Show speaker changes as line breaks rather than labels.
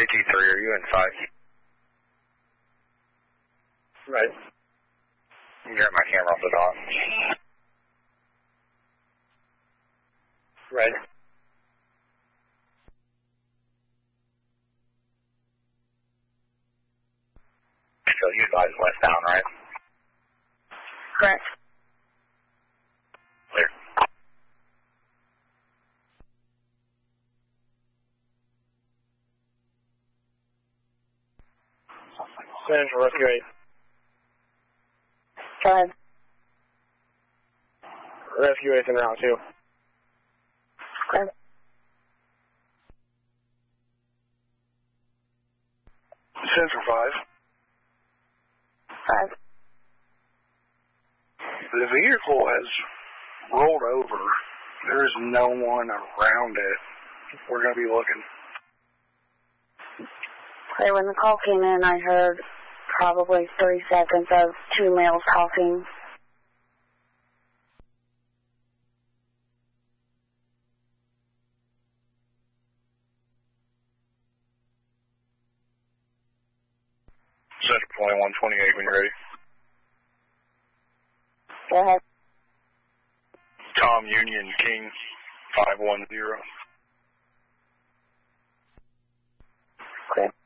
53, are you inside?
Right.
You're at my camera off the dot.
Right.
So you advise westbound, right?
Correct.
Clear.
Central Rescue 8.
Go ahead.
Rescue 8's en route too.
Okay.
Central 5.
5.
The vehicle has rolled over. There is no one around it. We're going to be looking.
Okay, when the call came in, I heard probably 3 seconds of 2 males talking.
Central 2128 when you're ready.
Go ahead.
Tom Union King 510.
Okay.